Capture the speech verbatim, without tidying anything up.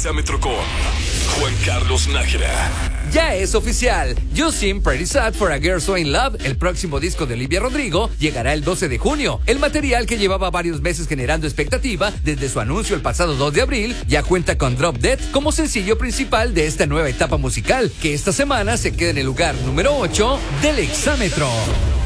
Exámetro con Juan Carlos Nájera. Ya es oficial, You Seem Pretty Sad for a Girl So In Love, el próximo disco de Olivia Rodrigo, llegará el doce de junio. El material, que llevaba varios meses generando expectativa desde su anuncio el pasado dos de abril, ya cuenta con Drop Dead como sencillo principal de esta nueva etapa musical, que esta semana se queda en el lugar número ocho del Exámetro.